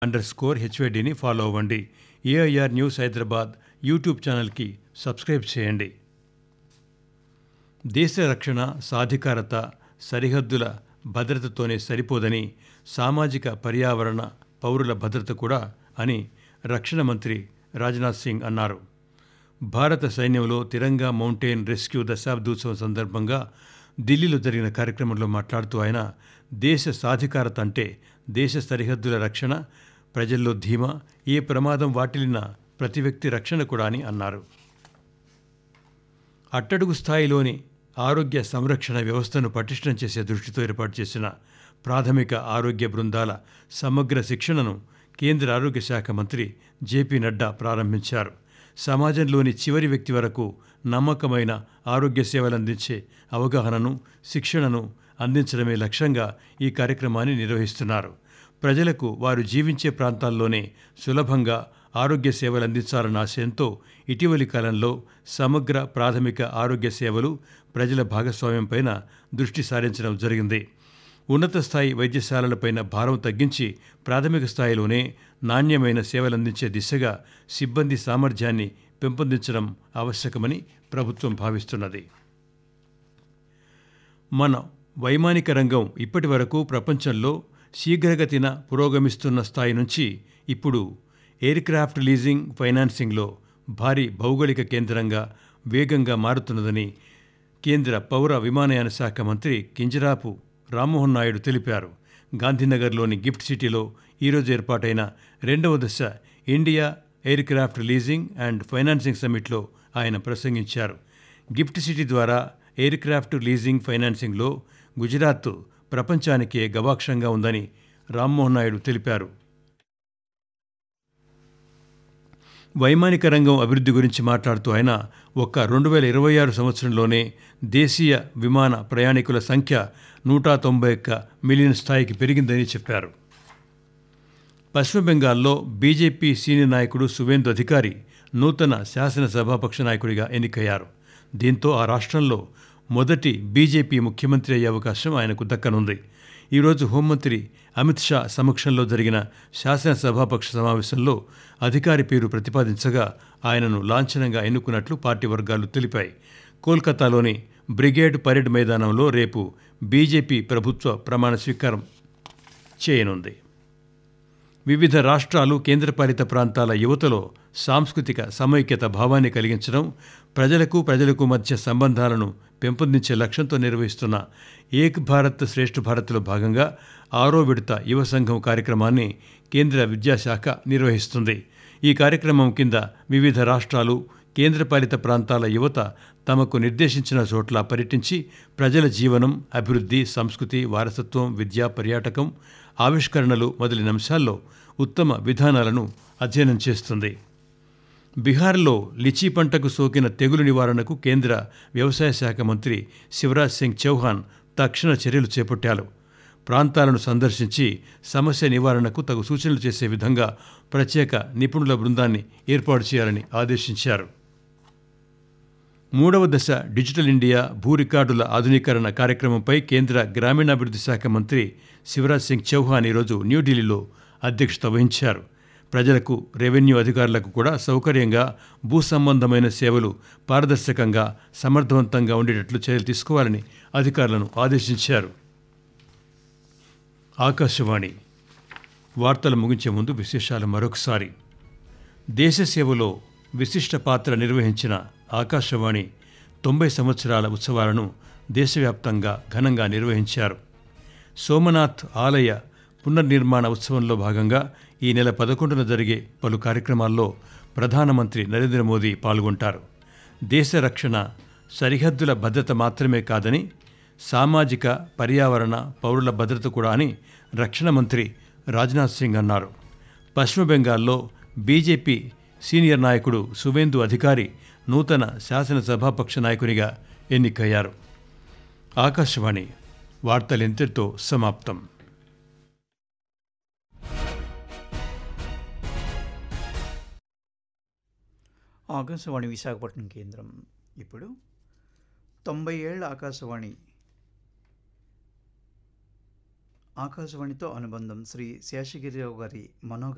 HVDని follow అవ్వండి. AIR news Hyderabad YouTube ఛానల్కి subscribe చేయండి. దేశ రక్షణ, సాధికారత, సరిహద్దుల భద్రతతోనే సరిపోదని, సామాజిక, పర్యావరణ, పౌరుల భద్రత కూడా అని రక్షణ మంత్రి రాజ్నాథ్ సింగ్ అన్నారు. భారత సైన్యంలో తిరంగా మౌంటైన్ రెస్క్యూ దశాబ్దోత్సవం సందర్భంగా ఢిల్లీలో జరిగిన కార్యక్రమంలో మాట్లాడుతూ ఆయన దేశ సాధికారత అంటే దేశ సరిహద్దుల రక్షణ, ప్రజల్లో ధీమా, ఏ ప్రమాదం వాటిల్లినా ప్రతి వ్యక్తి రక్షణ కూడా అని అన్నారు. అట్టడుగు స్థాయిలోని ఆరోగ్య సంరక్షణ వ్యవస్థను పటిష్టం చేసే దృష్టితో ఏర్పాటు చేసిన ప్రాథమిక ఆరోగ్య బృందాల సమగ్ర శిక్షణను కేంద్ర ఆరోగ్య శాఖ మంత్రి జేపీ నడ్డా ప్రారంభించారు. సమాజంలోని చివరి వ్యక్తి వరకు నమ్మకమైన ఆరోగ్య సేవలందించే అవగాహనను, శిక్షణను అందించడమే లక్ష్యంగా ఈ కార్యక్రమాన్ని నిర్వహిస్తున్నారు. ప్రజలకు వారు జీవించే ప్రాంతాల్లోనే సులభంగా ఆరోగ్య సేవలు అందించాలన్న ఆశయంతో ఇటీవలి కాలంలో సమగ్ర ప్రాథమిక ఆరోగ్య సేవలు, ప్రజల భాగస్వామ్యంపైన దృష్టి సారించడం జరిగింది. ఉన్నత స్థాయి వైద్యశాలలపైన భారం తగ్గించి ప్రాథమిక స్థాయిలోనే నాణ్యమైన సేవలందించే దిశగా సిబ్బంది సామర్థ్యాన్ని పెంపొందించడం ఆవశ్యకమని ప్రభుత్వం భావిస్తున్నది. మన వైమానిక రంగం ఇప్పటి వరకు ప్రపంచంలో శీఘ్రగతిన పురోగమిస్తున్న స్థాయి నుంచి ఇప్పుడు ఎయిర్ క్రాఫ్ట్ లీజింగ్, ఫైనాన్సింగ్లో భారీ భౌగోళిక కేంద్రంగా వేగంగా మారుతున్నదని కేంద్ర పౌర విమానయాన శాఖ మంత్రి కింజరాపు రామ్మోహన్ నాయుడు తెలిపారు. గాంధీనగర్లోని గిఫ్ట్ సిటీలో ఈరోజు ఏర్పాటైన 2వ దశ India air craft leasing and financing సమ్మిట్లో ఆయన ప్రసంగించారు. గిఫ్ట్ సిటీ ద్వారా ఎయిర్ క్రాఫ్ట్ లీజింగ్, ఫైనాన్సింగ్లో గుజరాత్ ప్రపంచానికే గవాక్షంగా ఉందని రామ్మోహన్ నాయుడు తెలిపారు. వైమానిక రంగం అభివృద్ధి గురించి మాట్లాడుతూ ఆయన ఒక్క 2026 సంవత్సరంలోనే దేశీయ విమాన ప్రయాణికుల సంఖ్య 191 మిలియన్ స్థాయికి పెరిగిందని చెప్పారు. పశ్చిమ బెంగాల్లో బీజేపీ సీనియర్ నాయకుడు సువేందు అధికారి నూతన శాసనసభాపక్ష నాయకుడిగా ఎన్నికయ్యారు. దీంతో ఆ రాష్ట్రంలో మొదటి బీజేపీ ముఖ్యమంత్రి అయ్యే అవకాశం ఆయనకు దక్కనుంది. ఈరోజు హోంమంత్రి అమిత్ షా సమక్షంలో జరిగిన శాసనసభాపక్ష సమావేశంలో అధికారి పేరు ప్రతిపాదించగా ఆయనను లాంఛనంగా ఎన్నుకున్నట్లు పార్టీ వర్గాలు తెలిపాయి. కోల్కతాలోని బ్రిగేడ్ పరేడ్ మైదానంలో రేపు బీజేపీ ప్రభుత్వ ప్రమాణ స్వీకారం చేయనుంది. వివిధ రాష్ట్రాలు, కేంద్రపాలిత ప్రాంతాల యువతలో సాంస్కృతిక సమైక్యత భావాన్ని కలిగించడం, ప్రజలకు మధ్య సంబంధాలను పెంపొందించే లక్ష్యంతో నిర్వహిస్తున్న ఏక్ భారత్ శ్రేష్ఠ భారత్లో భాగంగా 6వ విడత యువ సంఘం కార్యక్రమాన్ని కేంద్ర విద్యాశాఖ నిర్వహిస్తుంది. ఈ కార్యక్రమం కింద వివిధ రాష్ట్రాలు, కేంద్రపాలిత ప్రాంతాల యువత తమకు నిర్దేశించిన చోట్ల పర్యటించి ప్రజల జీవనం, అభివృద్ధి, సంస్కృతి, వారసత్వం, విద్య, పర్యాటకం, ఆవిష్కరణలు మొదలైన అంశాల్లో ఉత్తమ విధానాలను అధ్యయనం చేస్తుంది. బీహార్లో లిచీ పంటకు సోకిన తెగులు నివారణకు కేంద్ర వ్యవసాయ శాఖ మంత్రి శివరాజ్ సింగ్ చౌహాన్ తక్షణ చర్యలు చేపట్టారు. ప్రాంతాలను సందర్శించి సమస్య నివారణకు తగు సూచనలు చేసే విధంగా ప్రత్యేక నిపుణుల బృందాన్ని ఏర్పాటు చేయాలని ఆదేశించారు. 3వ దశ డిజిటల్ ఇండియా భూ రికార్డుల ఆధునీకరణ కార్యక్రమంపై కేంద్ర గ్రామీణాభివృద్ధి శాఖ మంత్రి శివరాజ్ సింగ్ చౌహాన్ ఈరోజు న్యూఢిల్లీలో అధ్యక్షత వహించారు. ప్రజలకు, రెవెన్యూ అధికారులకు కూడా సౌకర్యంగా భూ సంబంధమైన సేవలు పారదర్శకంగా, సమర్థవంతంగా ఉండేటట్లు చర్యలు తీసుకోవాలని అధికారులను ఆదేశించారు. ఆకాశవాణి వార్తలు ముగించే ముందు విశేషాలు మరొకసారి. దేశ సేవలో విశిష్ట పాత్ర నిర్వహించిన ఆకాశవాణి 90 సంవత్సరాల ఉత్సవాలను దేశవ్యాప్తంగా ఘనంగా నిర్వహించారు. సోమనాథ్ ఆలయ పునర్నిర్మాణ ఉత్సవంలో భాగంగా ఈ నెల 11న జరిగే పలు కార్యక్రమాల్లో ప్రధానమంత్రి నరేంద్ర మోదీ పాల్గొంటారు. దేశ రక్షణ సరిహద్దుల భద్రత మాత్రమే కాదని, సామాజిక, పర్యావరణ, పౌరుల భద్రత కూడా అని రక్షణ మంత్రి రాజ్నాథ్ సింగ్ అన్నారు. పశ్చిమ బెంగాల్లో బీజేపీ సీనియర్ నాయకుడు సువేందు అధికారి నూతన శాసనసభాపక్ష నాయకునిగా ఎన్నికయ్యారు. ఆకాశవాణి వార్తలు ఇంతటితో సమాప్తం. ఆకాశవాణి విశాఖపట్నం కేంద్రం. ఇప్పుడు 90 ఏళ్ల ఆకాశవాణితో అనుబంధం శ్రీ శేషగిరిరావు గారి మనోగత